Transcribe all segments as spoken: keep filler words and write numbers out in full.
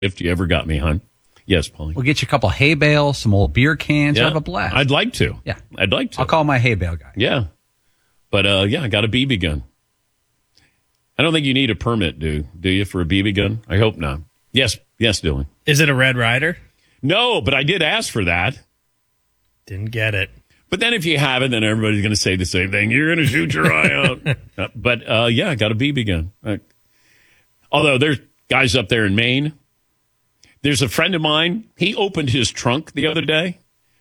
If you ever got me, hon. Yes, Paulie. We'll get you a couple hay bales, some old beer cans. Yeah. Have a blast. I'd like to. Yeah. I'd like to. I'll call my hay bale guy. Yeah. But, uh, yeah, I got a B B gun. I don't think you need a permit, do do you, for a B B gun? I hope not. Yes. Yes, Dylan. Is it a Red Ryder? No, but I did ask for that. Didn't get it. But then if you have it, then everybody's going to say the same thing. You're going to shoot your eye out. Uh, but, uh, yeah, I got a B B gun. Uh, although there's guys up there in Maine. There's a friend of mine. He opened his trunk the other day.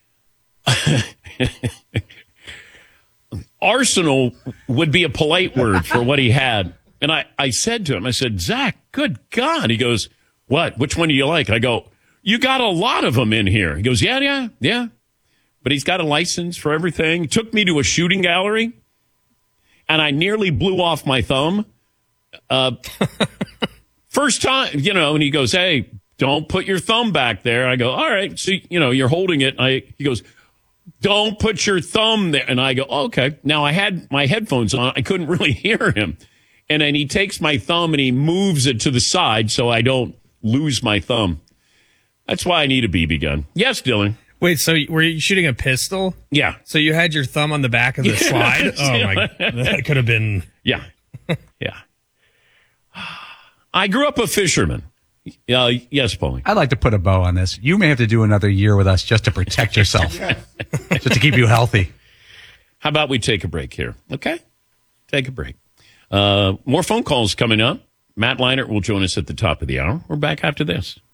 Arsenal would be a polite word for what he had. And I, I said to him, I said, Zach, good God. He goes, what? Which one do you like? I go, you got a lot of them in here. He goes, yeah, yeah, yeah. But he's got a license for everything. He took me to a shooting gallery, and I nearly blew off my thumb. Uh, first time, you know, and he goes, hey, don't put your thumb back there. I go, all right. See, you know, you're holding it. I, he goes, don't put your thumb there. And I go, oh, okay. Now I had my headphones on. I couldn't really hear him. And then he takes my thumb and he moves it to the side so I don't lose my thumb. That's why I need a B B gun. Yes, Dylan. Wait, so were you shooting a pistol? Yeah. So you had your thumb on the back of the slide? Oh, my God. That could have been. Yeah. Yeah. I grew up a fisherman. Uh, yes, Paulie. I'd like to put a bow on this. You may have to do another year with us just to protect yourself, just to keep you healthy. How about we take a break here? Okay? Take a break. Uh, more phone calls coming up. Matt Leinart will join us at the top of the hour. We're back after this.